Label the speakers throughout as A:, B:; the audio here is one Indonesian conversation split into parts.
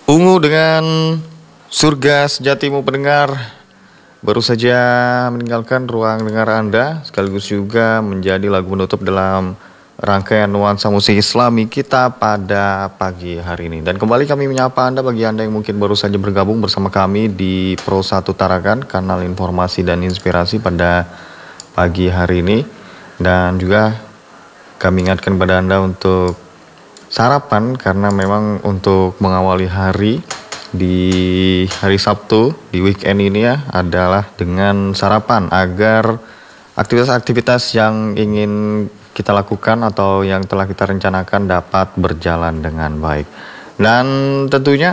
A: Ungu dengan Surga Sejatimu pendengar baru saja meninggalkan ruang dengar Anda, sekaligus juga menjadi lagu penutup dalam rangkaian nuansa musik Islami kita pada pagi hari ini. Dan kembali kami menyapa Anda bagi Anda yang mungkin baru saja bergabung bersama kami di Pro 1 Tarakan, kanal informasi dan inspirasi pada pagi hari ini. Dan juga kami ingatkan pada Anda untuk sarapan, karena memang untuk mengawali hari di hari Sabtu di weekend ini ya adalah dengan sarapan, agar aktivitas-aktivitas yang ingin kita lakukan atau yang telah kita rencanakan dapat berjalan dengan baik. Dan tentunya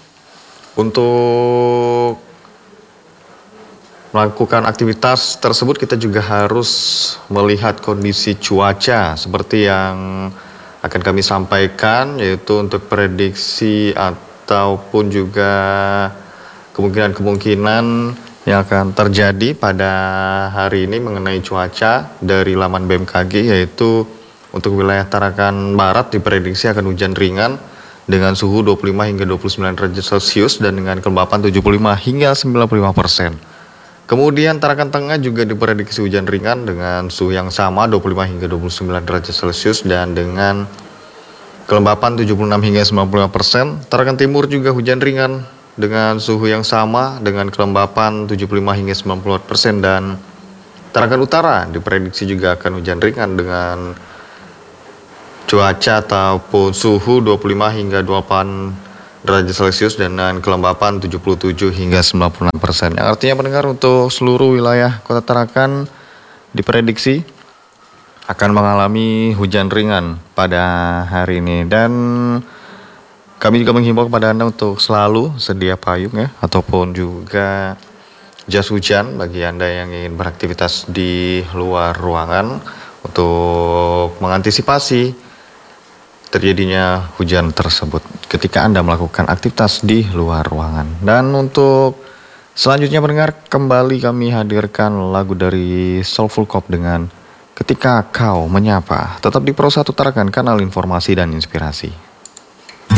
A: untuk melakukan aktivitas tersebut kita juga harus melihat kondisi cuaca seperti yang akan kami sampaikan, yaitu untuk prediksi ataupun juga kemungkinan-kemungkinan yang akan terjadi pada hari ini mengenai cuaca dari laman BMKG, yaitu untuk wilayah Tarakan Barat diprediksi akan hujan ringan dengan suhu 25 hingga 29 derajat Celcius dan dengan kelembapan 75 hingga 95%. Kemudian Tarakan Tengah juga diprediksi hujan ringan dengan suhu yang sama 25 hingga 29 derajat Celcius dan dengan kelembapan 76 hingga 95%. Tarakan Timur juga hujan ringan dengan suhu yang sama dengan kelembapan 75 hingga 90%, dan Tarakan Utara diprediksi juga akan hujan ringan dengan cuaca ataupun suhu 25 hingga 28 derajat Celcius dan dengan kelembapan 77 hingga 96%. Yang artinya pendengar, untuk seluruh wilayah Kota Tarakan diprediksi akan mengalami hujan ringan pada hari ini. Dan kami juga menghimbau kepada Anda untuk selalu sedia payung ya, ataupun juga jas hujan bagi Anda yang ingin beraktivitas di luar ruangan untuk mengantisipasi terjadinya hujan tersebut ketika Anda melakukan aktivitas di luar ruangan. Dan untuk selanjutnya pendengar, kembali kami hadirkan lagu dari Soulful Cop dengan Ketika Kau Menyapa. Tetap di Pro 1 Tarakan, kanal informasi dan inspirasi.